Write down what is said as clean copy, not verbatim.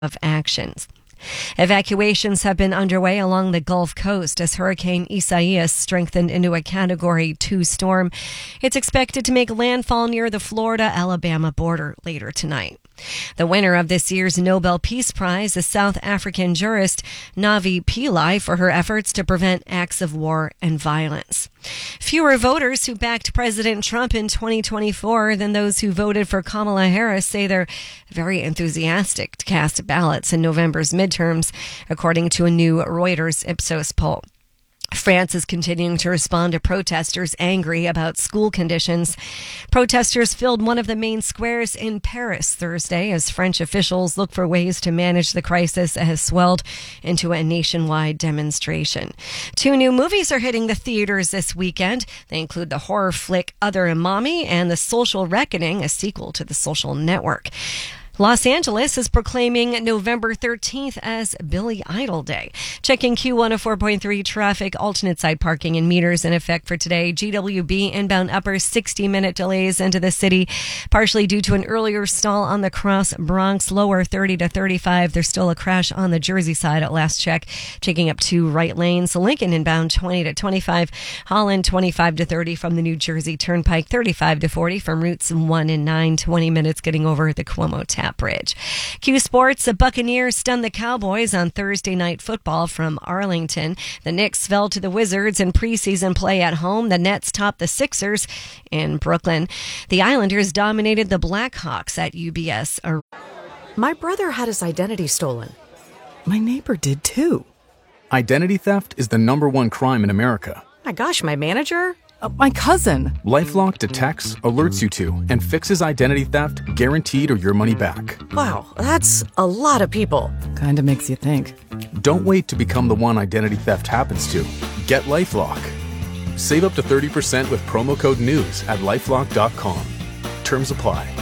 of actions. Evacuations have been underway along the Gulf Coast as Hurricane Isaias strengthened into a Category 2 storm. It's expected to make landfall near the Florida-Alabama border later tonight. The winner of this year's Nobel Peace Prize is South African jurist Navi Pillay for her efforts to prevent acts of war and violence. Fewer voters who backed President Trump in 2024 than those who voted for Kamala Harris say they're very enthusiastic to cast ballots in November's midterms, according to a new Reuters Ipsos poll. France is continuing to respond to protesters angry about school conditions. Protesters filled one of the main squares in Paris Thursday as French officials look for ways to manage the crisis that has swelled into a nationwide demonstration. 2 new movies are hitting the theaters this weekend. They include the horror flick Other Umami and The Social Reckoning, a sequel to The Social Network. Los Angeles is proclaiming November 13th as Billy Idol Day. Checking Q104.3 traffic, alternate side parking and meters in effect for today. GWB inbound upper 60-minute delays into the city, partially due to an earlier stall on the Cross Bronx, lower 30 to 35. There's still a crash on the Jersey side at last check, taking up 2 right lanes. Lincoln inbound 20 to 25. Holland 25 to 30 from the New Jersey Turnpike, 35 to 40 from routes 1 and 9, 20 minutes getting over the Cuomo Tap Bridge. Q Sports, the Buccaneers stunned the Cowboys on Thursday Night Football from Arlington. The Knicks fell to the Wizards in preseason play at home. The Nets topped the Sixers in Brooklyn. The Islanders dominated the Blackhawks at UBS. My brother had his identity stolen. My neighbor did too. Identity theft is the #1 crime in America. My gosh, my manager? My cousin. LifeLock detects, alerts you to, and fixes identity theft guaranteed or your money back. Wow, that's a lot of people. Kinda makes you think. Don't wait to become the one identity theft happens to. Get LifeLock. Save up to 30% with promo code NEWS at LifeLock.com. Terms apply.